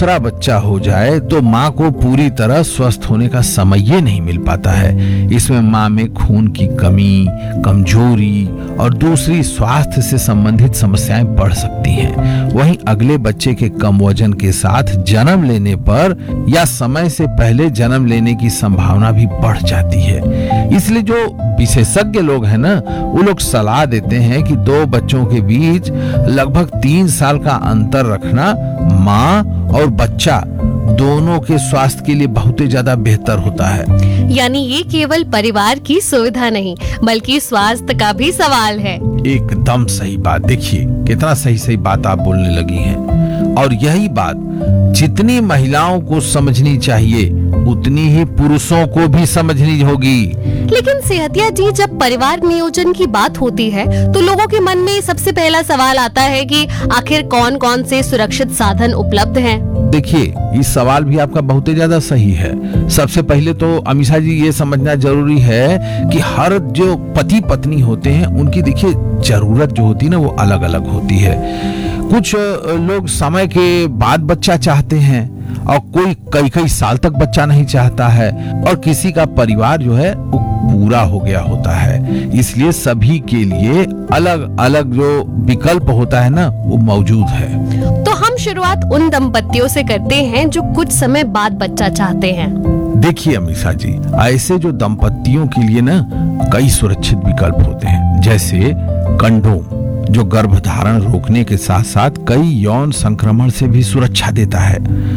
दूसरा बच्चा हो जाए तो माँ को पूरी तरह स्वस्थ होने का समय ही नहीं मिल पाता है। इसमें माँ में खून की कमी, कमजोरी और दूसरी स्वास्थ्य से संबंधित समस्याएं बढ़ सकती हैं। वहीं अगले बच्चे के कम वजन के साथ जन्म लेने पर या समय से पहले जन्म लेने की संभावना भी बढ़ जाती है। इसलिए जो विशेषज्ञ लोग हैं ना, वो लोग सलाह देते हैं कि 2 बच्चों के बीच लगभग 3 साल का अंतर रखना माँ और बच्चा दोनों के स्वास्थ्य के लिए बहुत ही ज्यादा बेहतर होता है। यानी ये केवल परिवार की सुविधा नहीं बल्कि स्वास्थ्य का भी सवाल है। एकदम सही बात। देखिए कितना सही बात आप बोलने लगी हैं। और यही बात जितनी महिलाओं को समझनी चाहिए उतनी ही पुरुषों को भी समझनी होगी। लेकिन सेहतिया जी, जब परिवार नियोजन की बात होती है तो लोगों के मन में सबसे पहला सवाल आता है कि आखिर कौन कौन से सुरक्षित साधन उपलब्ध हैं? देखिए इस सवाल भी आपका बहुत ही ज्यादा सही है। सबसे पहले तो अमीषा जी ये समझना जरूरी है कि हर जो पति पत्नी होते हैं उनकी देखिए जरूरत जो होती है ना वो अलग अलग होती है। कुछ लोग समय के बाद बच्चा चाहते हैं और कोई कई साल तक बच्चा नहीं चाहता है और किसी का परिवार जो है वो पूरा हो गया होता है। इसलिए सभी के लिए अलग अलग जो विकल्प होता है ना वो मौजूद है। तो हम शुरुआत उन दंपतियों से करते हैं जो कुछ समय बाद बच्चा चाहते हैं। देखिए अमीषा जी, ऐसे जो दंपतियों के लिए ना कई सुरक्षित विकल्प होते हैं, जैसे कंडोम जो गर्भधारण रोकने के साथ साथ कई यौन संक्रमण से भी सुरक्षा देता है।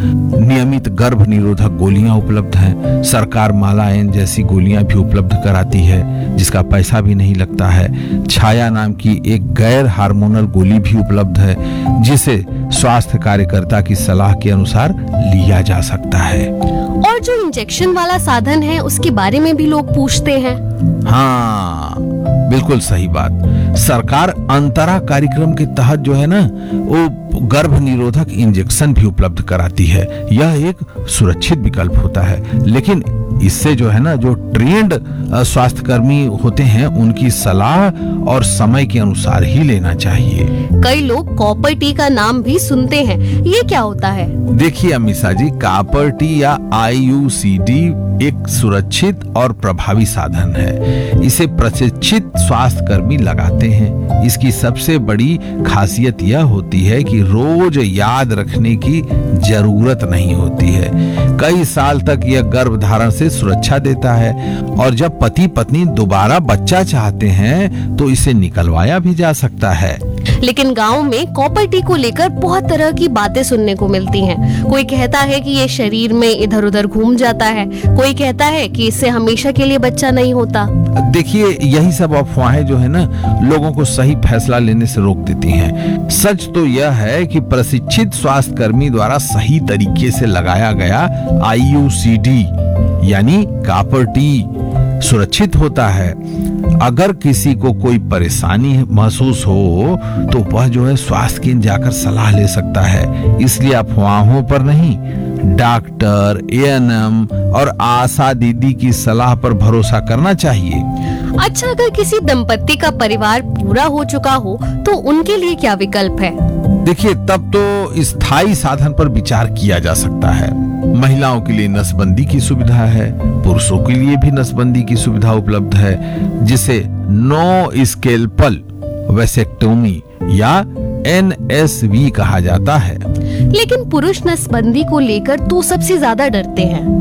नियमित गर्भ निरोधक गोलियां उपलब्ध हैं। सरकार मालाएन जैसी गोलियां भी उपलब्ध कराती है जिसका पैसा भी नहीं लगता है। छाया नाम की एक गैर हार्मोनल गोली भी उपलब्ध है जिसे स्वास्थ्य कार्यकर्ता की सलाह के अनुसार लिया जा सकता है। और जो इंजेक्शन वाला साधन है उसके बारे में भी लोग पूछते हैं। हाँ बिल्कुल सही बात। सरकार अंतरा कार्यक्रम के तहत जो है ना वो गर्भ निरोधक इंजेक्शन भी उपलब्ध कराती है। यह एक सुरक्षित विकल्प होता है, लेकिन इससे जो है ना जो ट्रेंड स्वास्थ्यकर्मी होते हैं उनकी सलाह और समय के अनुसार ही लेना चाहिए। कई लोग कॉपर टी का नाम भी सुनते हैं, ये क्या होता है? देखिए अमीषा जी, कॉपर टी या IUCD एक सुरक्षित और प्रभावी साधन है। इसे प्रशिक्षित स्वास्थ्यकर्मी लगाते हैं। इसकी सबसे बड़ी खासियत यह होती है कि रोज याद रखने की जरूरत नहीं होती है। कई साल तक यह गर्भधारण से सुरक्षा देता है और जब पति पत्नी दोबारा बच्चा चाहते हैं तो इसे निकलवाया भी जा सकता है। लेकिन गांव में कॉपर टी को लेकर बहुत तरह की बातें सुनने को मिलती हैं। कोई कहता है कि ये शरीर में इधर उधर घूम जाता है, कोई कहता है कि इससे हमेशा के लिए बच्चा नहीं होता। देखिए यही सब अफवाहें जो है ना लोगों को सही फैसला लेने से रोक देती हैं। सच तो यह है कि प्रशिक्षित स्वास्थ्य कर्मी द्वारा सही तरीके से लगाया गया IUCD यानी कॉपर टी सुरक्षित होता है। अगर किसी को कोई परेशानी महसूस हो तो वह जो है स्वास्थ्य केंद्र जाकर सलाह ले सकता है। इसलिए अफवाहों पर नहीं, डॉक्टर, ANM और आशा दीदी की सलाह पर भरोसा करना चाहिए। अच्छा, अगर किसी दंपति का परिवार पूरा हो चुका हो तो उनके लिए क्या विकल्प है? देखिए तब तो स्थायी साधन पर विचार किया जा सकता है। महिलाओं के लिए नसबंदी की सुविधा है, पुरुषों के लिए भी नसबंदी की सुविधा उपलब्ध है जिसे नो स्केल्पल वैसेक्टोमी या NSV कहा जाता है। लेकिन पुरुष नसबंदी को लेकर तो सबसे ज्यादा डरते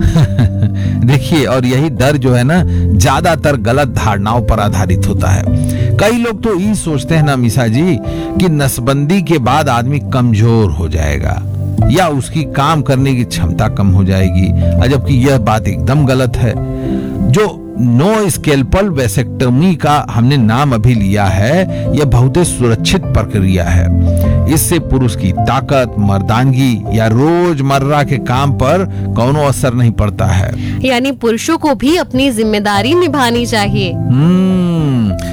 हैं। देखिए और यही डर जो है ना ज्यादातर गलत धारणाओं पर आधारित होता है। कई लोग तो ये सोचते हैं ना अमीषा जी कि नसबंदी के बाद आदमी कमजोर हो जाएगा या उसकी काम करने की क्षमता कम हो जाएगी, जबकि यह बात एकदम गलत है। जो नो स्केल्पल वैसेक्टोमी का हमने नाम अभी लिया है, यह बहुत ही सुरक्षित प्रक्रिया है। इससे पुरुष की ताकत, मर्दानगी या रोजमर्रा के काम पर कोनो असर नहीं पड़ता है। यानी पुरुषों को भी अपनी जिम्मेदारी निभानी चाहिए।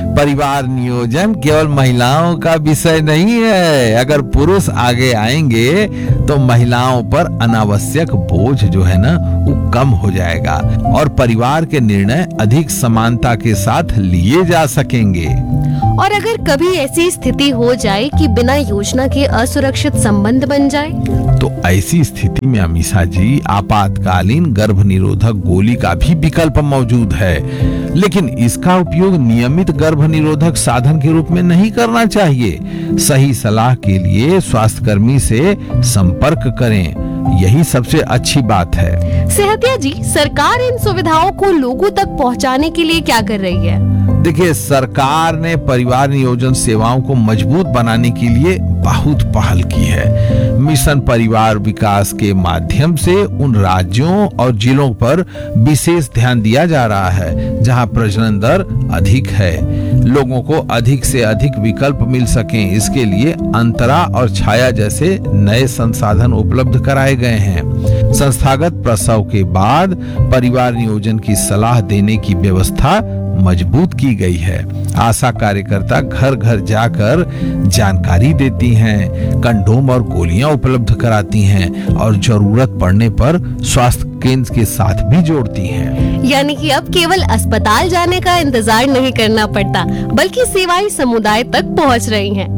परिवार नियोजन केवल महिलाओं का विषय नहीं है। अगर पुरुष आगे आएंगे तो महिलाओं पर अनावश्यक बोझ जो है ना वो कम हो जाएगा और परिवार के निर्णय अधिक समानता के साथ लिए जा सकेंगे। और अगर कभी ऐसी स्थिति हो जाए कि बिना योजना के असुरक्षित संबंध बन जाए, तो ऐसी स्थिति में अमीषा जी आपातकालीन गर्भ निरोधक गोली का भी विकल्प मौजूद है, लेकिन इसका उपयोग नियमित गर्भ निरोधक साधन के रूप में नहीं करना चाहिए। सही सलाह के लिए स्वास्थ्य कर्मी से संपर्क करें, यही सबसे अच्छी बात है। सेहतिया जी, सरकार इन सुविधाओं को लोगों तक पहुंचाने के लिए क्या कर रही है? देखिए, सरकार ने परिवार नियोजन सेवाओं को मजबूत बनाने के लिए बहुत पहल की है। मिशन परिवार विकास के माध्यम से उन राज्यों और जिलों पर विशेष ध्यान दिया जा रहा है जहां प्रजनन दर अधिक है। लोगों को अधिक से अधिक विकल्प मिल सकें, इसके लिए अंतरा और छाया जैसे नए संसाधन उपलब्ध कराए गए हैं। संस्थागत प्रसव के बाद परिवार नियोजन की सलाह देने की व्यवस्था मजबूत की गई है। आशा कार्यकर्ता घर घर जाकर जानकारी देती हैं, कंडोम और गोलियां उपलब्ध कराती हैं और जरूरत पड़ने पर स्वास्थ्य केंद्र के साथ भी जोड़ती हैं। यानी कि अब केवल अस्पताल जाने का इंतजार नहीं करना पड़ता, बल्कि सेवाएं समुदाय तक पहुंच रही हैं।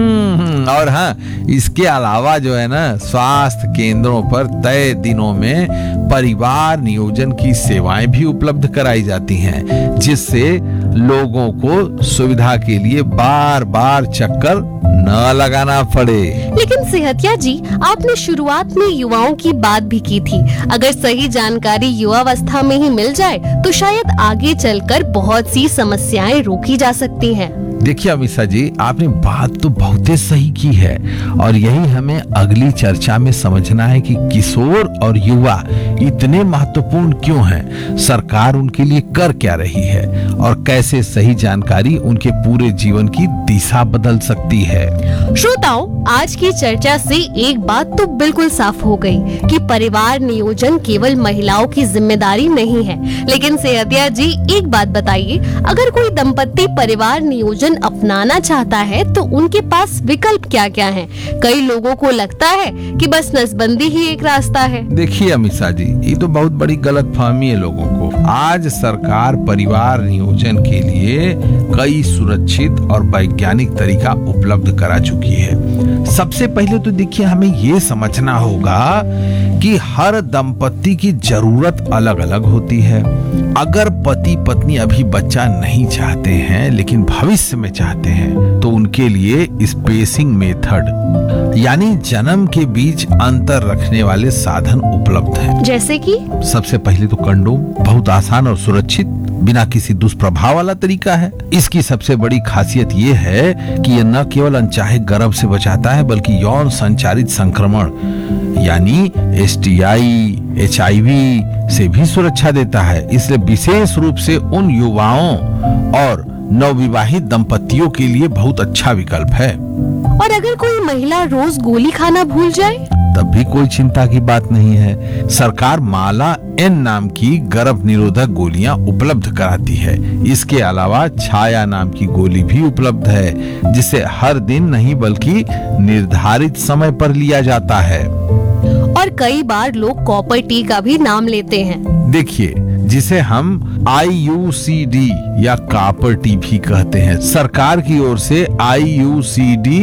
और हाँ, इसके अलावा जो है ना स्वास्थ्य केंद्रों पर तय दिनों में परिवार नियोजन की सेवाएं भी उपलब्ध कराई जाती हैं, जिससे लोगों को सुविधा के लिए बार बार चक्कर न लगाना पड़े। लेकिन सेहतिया जी, आपने शुरुआत में युवाओं की बात भी की थी। अगर सही जानकारी युवावस्था में ही मिल जाए तो शायद आगे चलकर बहुत सी समस्याएं रोकी जा सकती हैं। देखिए अमीषा जी, आपने बात तो बहुत ही सही की है और यही हमें अगली चर्चा में समझना है कि किशोर और युवा इतने महत्वपूर्ण क्यों हैं, सरकार उनके लिए कर क्या रही है और कैसे सही जानकारी उनके पूरे जीवन की दिशा बदल सकती है। श्रोताओं, आज की चर्चा से एक बात तो बिल्कुल साफ हो गई कि परिवार नियोजन केवल महिलाओं की जिम्मेदारी नहीं है। लेकिन सेहतिया जी, एक बात बताइए, अगर कोई दंपत्ति परिवार नियोजन अपनाना चाहता है तो उनके पास विकल्प क्या क्या हैं? कई लोगों को लगता है कि बस नसबंदी ही एक रास्ता है। देखिए अमीषा जी, ये तो बहुत बड़ी गलतफहमी है लोगों को। आज सरकार परिवार नियोजन के लिए कई सुरक्षित और वैज्ञानिक तरीका उपलब्ध करा चुकी है। सबसे पहले तो देखिए, हमें ये समझना होगा कि हर दंपत्ति की जरूरत अलग अलग होती है। अगर पति पत्नी अभी बच्चा नहीं चाहते हैं लेकिन भविष्य में चाहते हैं तो उनके लिए स्पेसिंग मेथड यानी जन्म के बीच अंतर रखने वाले साधन उपलब्ध हैं। जैसे कि सबसे पहले तो कंडोम बहुत आसान और सुरक्षित, बिना किसी दुष्प्रभाव वाला तरीका है। इसकी सबसे बड़ी खासियत ये है कि ये न केवल अनचाहे गर्भ से बचाता है बल्कि यौन संचारित संक्रमण यानी STI, HIV से भी सुरक्षा देता है। इसलिए विशेष रूप से उन युवाओं और नवविवाहित दंपतियों के लिए बहुत अच्छा विकल्प है। और अगर कोई महिला रोज गोली खाना भूल जाए तब भी कोई चिंता की बात नहीं है। सरकार माला N नाम की गर्भ निरोधक गोलियां उपलब्ध कराती है। इसके अलावा छाया नाम की गोली भी उपलब्ध है, जिसे हर दिन नहीं बल्कि निर्धारित समय पर लिया जाता है। और कई बार लोग कॉपर टी का भी नाम लेते हैं। देखिए, जिसे हम IUCD या कॉपर टी भी कहते हैं। सरकार की ओर से IUCD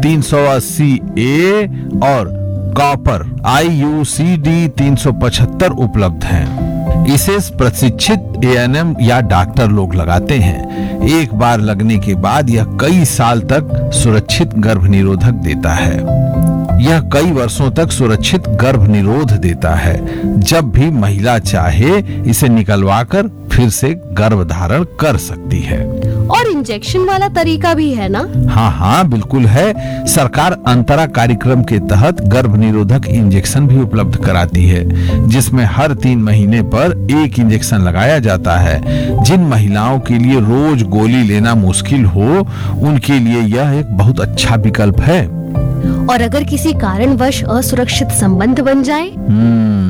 380A और कॉपर IUCD 375 उपलब्ध हैं। इसे प्रशिक्षित ANM या डॉक्टर लोग लगाते हैं। एक बार लगने के बाद यह कई साल तक सुरक्षित गर्भ निरोधक देता है। यह कई वर्षों तक सुरक्षित गर्भ निरोध देता है। जब भी महिला चाहे इसे निकलवाकर फिर से गर्भ धारण कर सकती है। और इंजेक्शन वाला तरीका भी है ना? हाँ, बिल्कुल है। सरकार अंतरा कार्यक्रम के तहत गर्भ निरोधक इंजेक्शन भी उपलब्ध कराती है, जिसमें हर 3 महीने पर एक इंजेक्शन लगाया जाता है। जिन महिलाओं के लिए रोज गोली लेना मुश्किल हो, उनके लिए यह एक बहुत अच्छा विकल्प है। और अगर किसी कारणवश असुरक्षित संबंध बन जाए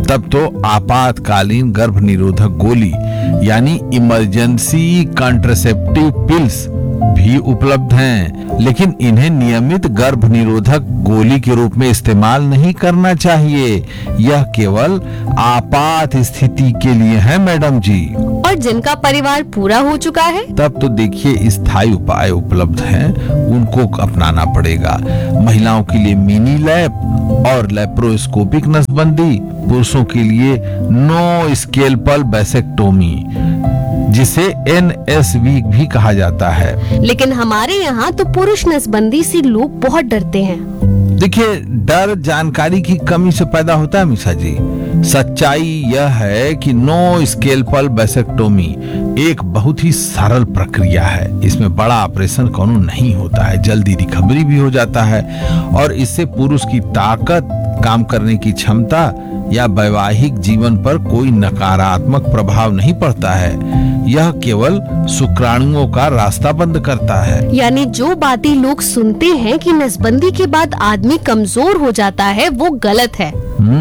तब तो आपातकालीन गर्भ निरोधक गोली यानी इमरजेंसी कॉन्ट्रासेप्टिव पिल्स भी उपलब्ध हैं, लेकिन इन्हें नियमित गर्भ निरोधक गोली के रूप में इस्तेमाल नहीं करना चाहिए। यह केवल आपात स्थिति के लिए है मैडम जी। और जिनका परिवार पूरा हो चुका है तब तो देखिए स्थायी उपाय उपलब्ध हैं, उनको अपनाना पड़ेगा। महिलाओं के लिए मिनी लैप और लेप्रोस्कोपिक नसबंदी, पुरुषों के लिए नो स्केल्पल वैसेक्टोमी जिसे NSV भी कहा जाता है। लेकिन हमारे यहाँ तो पुरुष नसबंदी से लोग बहुत डरते हैं। देखिए, डर जानकारी की कमी से पैदा होता है मिशा जी। सच्चाई यह है कि नो स्केल्पल वैसेक्टोमी एक बहुत ही सरल प्रक्रिया है। इसमें बड़ा ऑपरेशन कोनो नहीं होता है, जल्दी रिकवरी भी हो जाता है और इससे पुरुष की ताकत, काम करने की क्षमता या वैवाहिक जीवन पर कोई नकारात्मक प्रभाव नहीं पड़ता है। यह केवल शुक्राणुओं का रास्ता बंद करता है। यानी जो बातें लोग सुनते हैं कि नसबंदी के बाद आदमी कमजोर हो जाता है, वो गलत है।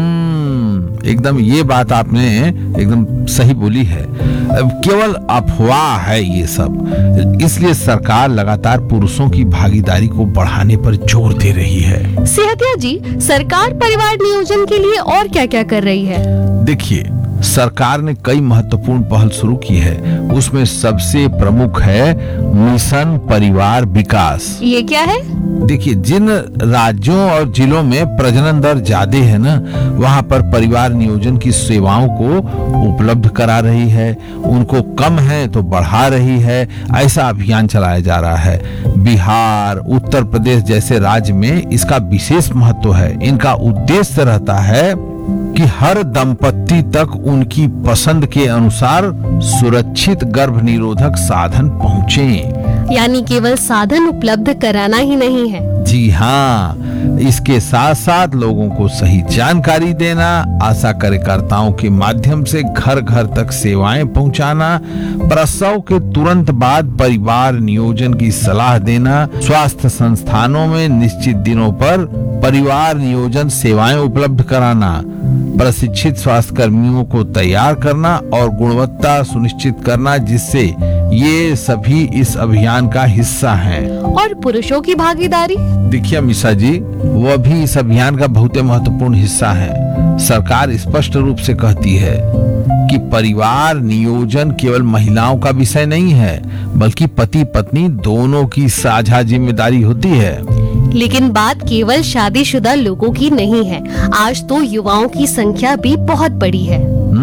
एकदम ये बात आपने एकदम सही बोली है। केवल अफवाह है ये सब। इसलिए सरकार लगातार पुरुषों की भागीदारी को बढ़ाने पर जोर दे रही है। सेहतिया जी, सरकार परिवार नियोजन के लिए और क्या क्या कर रही है? देखिए, सरकार ने कई महत्वपूर्ण पहल शुरू की है। उसमें सबसे प्रमुख है मिशन परिवार विकास। ये क्या है? देखिए, जिन राज्यों और जिलों में प्रजनन दर ज्यादा है ना, वहाँ पर परिवार नियोजन की सेवाओं को उपलब्ध करा रही है। उनको कम है तो बढ़ा रही है। ऐसा अभियान चलाया जा रहा है। बिहार, उत्तर प्रदेश जैसे राज्य में इसका विशेष महत्व है। इनका उद्देश्य रहता है कि हर दंपत्ति तक उनकी पसंद के अनुसार सुरक्षित गर्भ निरोधक साधन पहुँचे। यानी केवल साधन उपलब्ध कराना ही नहीं है। जी हाँ, इसके साथ साथ लोगों को सही जानकारी देना, आशा कार्यकर्ताओं के माध्यम से घर घर तक सेवाएं पहुंचाना, प्रसव के तुरंत बाद परिवार नियोजन की सलाह देना, स्वास्थ्य संस्थानों में निश्चित दिनों पर परिवार नियोजन सेवाएं उपलब्ध कराना, प्रशिक्षित स्वास्थ्य कर्मियों को तैयार करना और गुणवत्ता सुनिश्चित करना, जिससे ये सभी इस अभियान का हिस्सा हैं। और पुरुषों की भागीदारी? देखिए मिशा जी, वह भी इस अभियान का बहुत महत्वपूर्ण हिस्सा है। सरकार स्पष्ट रूप से कहती है कि परिवार नियोजन केवल महिलाओं का विषय नहीं है, बल्कि पति पत्नी दोनों की साझा जिम्मेदारी होती है। लेकिन बात केवल शादीशुदा लोगों की नहीं है। आज तो युवाओं की संख्या भी बहुत बड़ी है।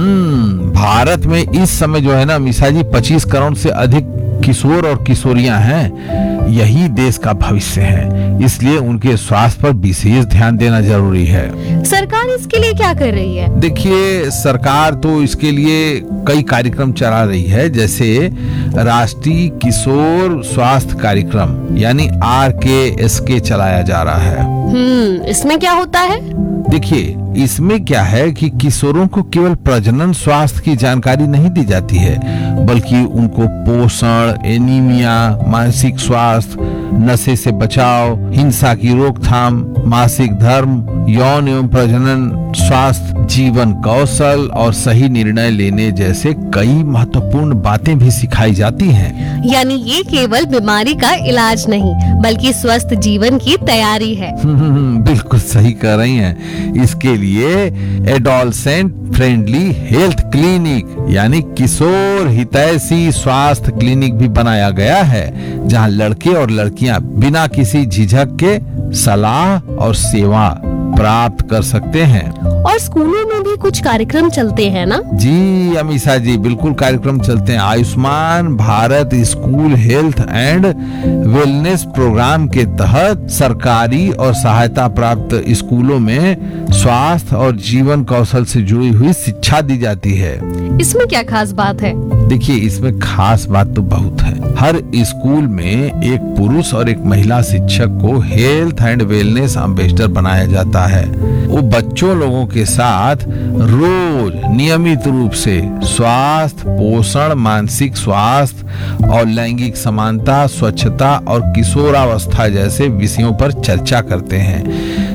भारत में इस समय जो है ना मिशा जी, 25 करोड़ से अधिक किशोर और किशोरियां हैं। यही देश का भविष्य है, इसलिए उनके स्वास्थ्य पर विशेष ध्यान देना जरूरी है। सरकार इसके लिए क्या कर रही है? देखिए, सरकार तो इसके लिए कई कार्यक्रम चला रही है, जैसे राष्ट्रीय किशोर स्वास्थ्य कार्यक्रम यानी RKSK चलाया जा रहा है। इसमें क्या होता है? देखिए, इसमें क्या है कि किशोरों को केवल प्रजनन स्वास्थ्य की जानकारी नहीं दी जाती है, बल्कि उनको पोषण, एनीमिया, मानसिक स्वास्थ्य, नशे से बचाव, हिंसा की रोकथाम, मासिक धर्म, यौन एवं प्रजनन स्वास्थ्य, जीवन कौशल और सही निर्णय लेने जैसे कई महत्वपूर्ण बातें भी सिखाई जाती हैं। यानी ये केवल बीमारी का इलाज नहीं, बल्कि स्वस्थ जीवन की तैयारी है। बिल्कुल सही कह रही हैं। इसके लिए एडोलसेंट फ्रेंडली हेल्थ क्लिनिक यानी किशोर हितैषी स्वास्थ्य क्लिनिक भी बनाया गया है, जहां लड़के और लड़कियां बिना किसी झिझक के सलाह और सेवा प्राप्त कर सकते हैं। और स्कूलों में भी कुछ कार्यक्रम चलते हैं ना? जी अमीषा जी, बिल्कुल कार्यक्रम चलते हैं। Ayushman Bharat school health and wellness programme के तहत सरकारी और सहायता प्राप्त स्कूलों में स्वास्थ्य और जीवन कौशल से जुड़ी हुई शिक्षा दी जाती है। इसमें क्या खास बात है? देखिए, इसमें खास बात तो बहुत है। हर स्कूल में एक पुरुष और एक महिला शिक्षक को हेल्थ एंड वेलनेस एम्बेसडर बनाया जाता है। वो बच्चों लोगों के साथ रोज नियमित रूप से स्वास्थ्य, पोषण, मानसिक स्वास्थ्य और लैंगिक समानता, स्वच्छता और किशोरावस्था जैसे विषयों पर चर्चा करते हैं,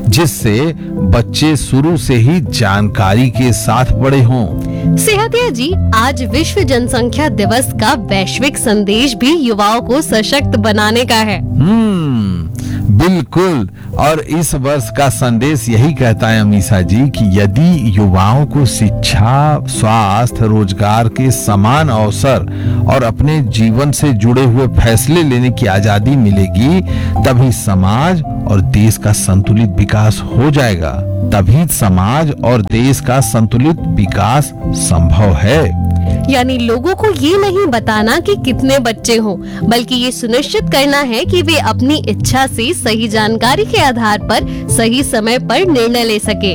जिससे बच्चे शुरू से ही जानकारी के साथ बड़े हों। सेहतिया जी, आज विश्व जनसंख्या दिवस का वैश्विक संदेश भी युवाओं को सशक्त बनाने का है। बिल्कुल, और इस वर्ष का संदेश यही कहता है अमीषा जी कि यदि युवाओं को शिक्षा, स्वास्थ्य, रोजगार के समान अवसर और अपने जीवन से जुड़े हुए फैसले लेने की आजादी मिलेगी, तभी समाज और देश का संतुलित विकास हो जाएगा। तभी समाज और देश का संतुलित विकास संभव है। यानी लोगों को ये नहीं बताना कि कितने बच्चे हों, बल्कि ये सुनिश्चित करना है कि वे अपनी इच्छा से सही जानकारी के आधार पर सही समय पर निर्णय ले सके।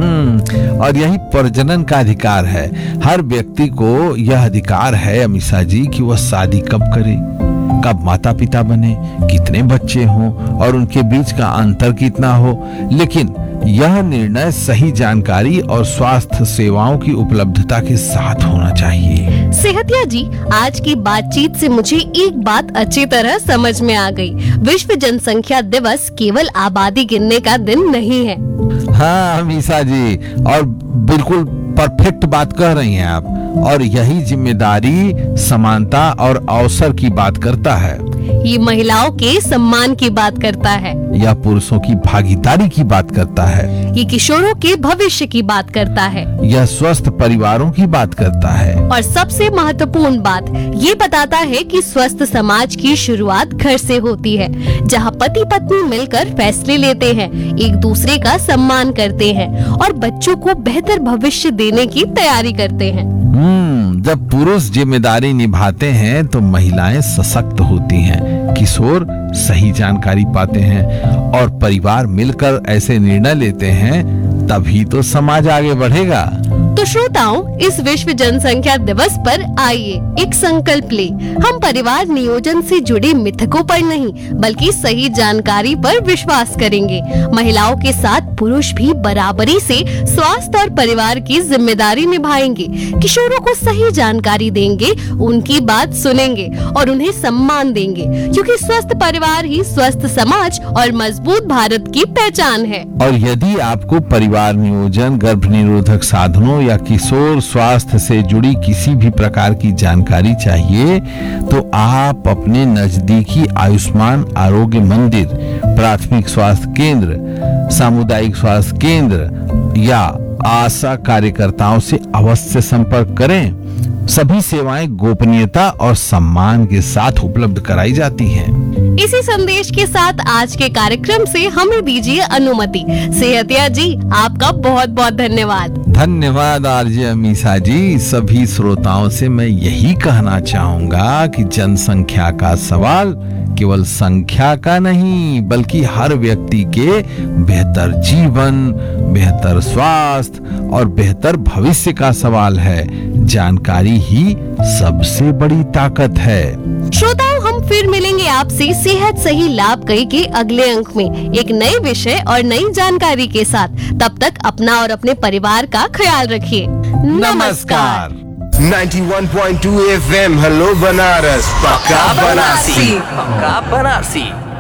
और यही प्रजनन का अधिकार है। हर व्यक्ति को यह अधिकार है अमीषा जी कि वह शादी कब करे, कब माता पिता बने, कितने बच्चे हों और उनके बीच का अंतर कितना हो, लेकिन यह निर्णय सही जानकारी और स्वास्थ्य सेवाओं की उपलब्धता के साथ होना चाहिए। सेहतिया जी, आज की बातचीत से मुझे एक बात अच्छी तरह समझ में आ गई। विश्व जनसंख्या दिवस केवल आबादी गिनने का दिन नहीं है। हाँ अमीषा जी, और बिल्कुल परफेक्ट बात कह रही हैं आप। और यही जिम्मेदारी, समानता और अवसर की बात करता है। ये महिलाओं के सम्मान की बात करता है। यह पुरुषों की भागीदारी की बात करता है। ये किशोरों के भविष्य की बात करता है। यह स्वस्थ परिवारों की बात करता है। और सबसे महत्वपूर्ण बात ये बताता है कि स्वस्थ समाज की शुरुआत घर से होती है, जहाँ पति पत्नी मिलकर फैसले लेते हैं, एक दूसरे का सम्मान करते हैं और बच्चों को बेहतर भविष्य देने की तैयारी करते हैं। जब पुरुष जिम्मेदारी निभाते हैं तो महिलाएं सशक्त होती हैं, किशोर सही जानकारी पाते हैं और परिवार मिलकर ऐसे निर्णय लेते हैं, तभी तो समाज आगे बढ़ेगा। तो श्रोताओं, इस विश्व जनसंख्या दिवस पर आइए एक संकल्प ले। हम परिवार नियोजन से जुड़े मिथकों पर नहीं, बल्कि सही जानकारी पर विश्वास करेंगे। महिलाओं के साथ पुरुष भी बराबरी से स्वास्थ्य और परिवार की जिम्मेदारी निभाएंगे। किशोरों को सही जानकारी देंगे, उनकी बात सुनेंगे और उन्हें सम्मान देंगे, क्योंकि स्वस्थ परिवार ही स्वस्थ समाज और मजबूत भारत की पहचान है। और यदि आपको परिवार नियोजन, गर्भ निरोधक साधनों या किशोर स्वास्थ्य से जुड़ी किसी भी प्रकार की जानकारी चाहिए, तो आप अपने नजदीकी आयुष्मान आरोग्य मंदिर, प्राथमिक स्वास्थ्य केंद्र, सामुदायिक स्वास्थ्य केंद्र या आशा कार्यकर्ताओं से अवश्य संपर्क करें। सभी सेवाएं गोपनीयता और सम्मान के साथ उपलब्ध कराई जाती हैं। इसी संदेश के साथ आज के कार्यक्रम से हमें दीजिए अनुमति। सेहतिया जी, आपका बहुत बहुत धन्यवाद। धन्यवाद आरजे अमीषा जी। सभी श्रोताओं से मैं यही कहना चाहूंगा कि जनसंख्या का सवाल केवल संख्या का नहीं, बल्कि हर व्यक्ति के बेहतर जीवन, बेहतर स्वास्थ्य और बेहतर भविष्य का सवाल है। जानकारी ही सबसे बड़ी ताकत है। श्रोताओं, हम फिर मिलेंगे आपसे सेहत सही लाभ कई के अगले अंक में एक नए विषय और नई जानकारी के साथ। तब तक अपना और अपने परिवार का ख्याल रखिए। नमस्कार। 91.2 FM, हेलो बनारस, पक्का बनारसी। पक्का बनारसी।